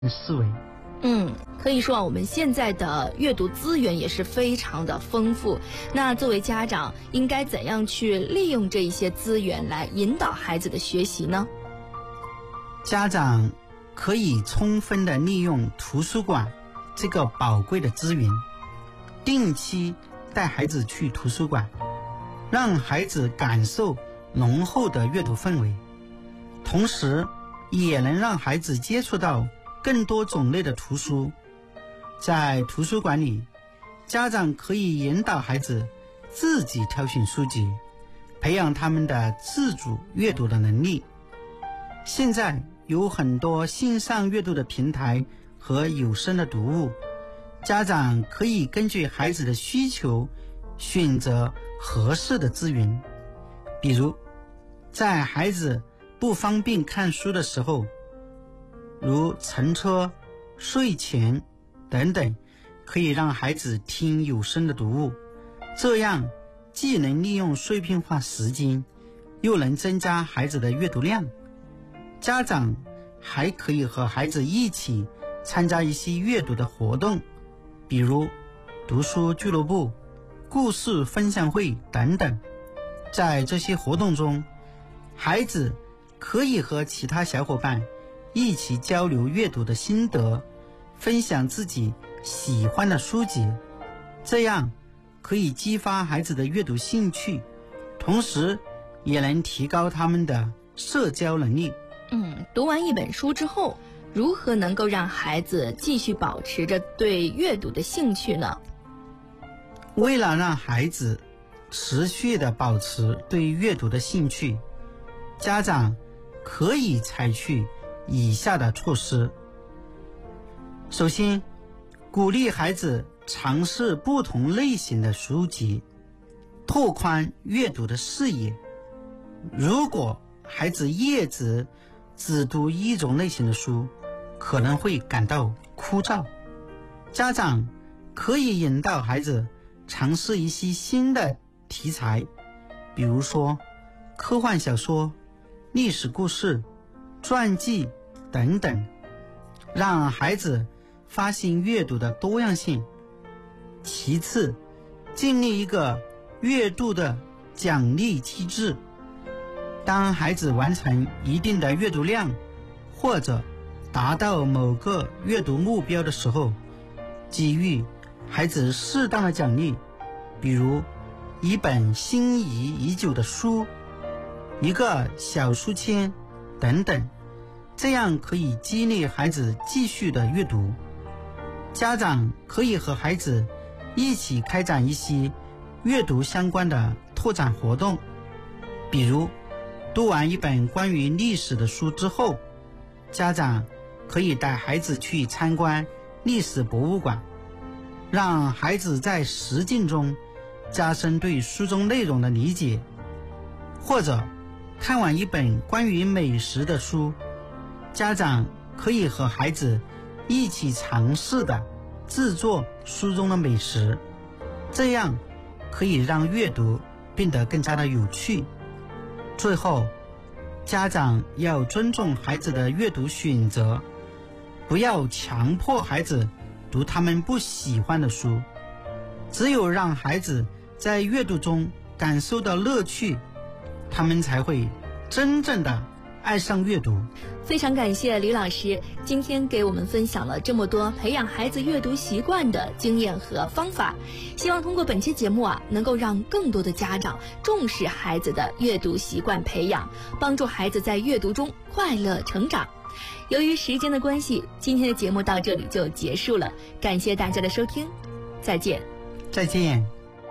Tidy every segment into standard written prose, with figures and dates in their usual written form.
思维。 可以说我们现在的阅读资源也是非常的丰富。那作为家长，应该怎样去利用这一些资源来引导孩子的学习呢？ 家长可以充分的利用图书馆这个宝贵的资源，定期带孩子去图书馆，让孩子感受浓厚的阅读氛围，同时也能让孩子接触到更多种类的图书。在图书馆里，家长可以引导孩子自己挑选书籍，培养他们的自主阅读的能力。现在有很多线上阅读的平台和有声的读物，家长可以根据孩子的需求选择合适的资源。比如在孩子不方便看书的时候，如乘车、睡前等等，可以让孩子听有声的读物，这样既能利用碎片化时间，又能增加孩子的阅读量。家长还可以和孩子一起参加一些阅读的活动，比如读书俱乐部、故事分享会等等。在这些活动中，孩子可以和其他小伙伴一起交流阅读的心得，分享自己喜欢的书籍，这样可以激发孩子的阅读兴趣，同时也能提高他们的社交能力。 读完一本书之后，如何能够让孩子继续保持着对阅读的兴趣呢？ 为了让孩子持续地保持对阅读的兴趣，家长可以采取以下的措施。首先，鼓励孩子尝试不同类型的书籍，拓宽阅读的视野。如果孩子一直只读一种类型的书，可能会感到枯燥。家长可以引导孩子尝试一些新的题材，比如说科幻小说、历史故事、传记等等，让孩子发现阅读的多样性。其次，建立一个阅读的奖励机制，当孩子完成一定的阅读量，或者达到某个阅读目标的时候，给予孩子适当的奖励，比如一本心仪已久的书、一个小书签等等，这样可以激励孩子继续的阅读。家长可以和孩子一起开展一些阅读相关的拓展活动，比如读完一本关于历史的书之后，家长可以带孩子去参观历史博物馆，让孩子在实践中加深对书中内容的理解。或者看完一本关于美食的书，家长可以和孩子一起尝试的制作书中的美食，这样可以让阅读变得更加的有趣。最后，家长要尊重孩子的阅读选择，不要强迫孩子读他们不喜欢的书。只有让孩子在阅读中感受到乐趣，他们才会真正的爱上阅读。 非常感谢李老师今天给我们分享了这么多培养孩子阅读习惯的经验和方法，希望通过本期节目能够让更多的家长重视孩子的阅读习惯培养，帮助孩子在阅读中快乐成长。由于时间的关系，今天的节目到这里就结束了，感谢大家的收听，再见。 再见。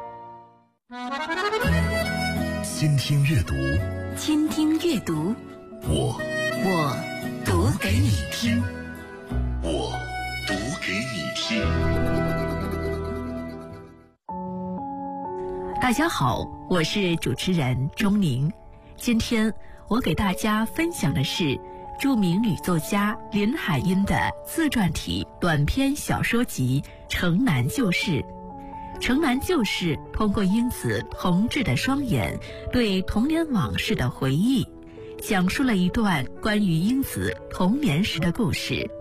倾听阅读， 倾听阅读， 我读给你听。 我读给你听。 大家好，我是主持人钟宁。今天我给大家分享的是著名女作家林海音的自传体短篇小说集《城南旧事》。城南旧事通过英子同志的双眼对童年往事的回忆，讲述了一段关于英子童年时的故事。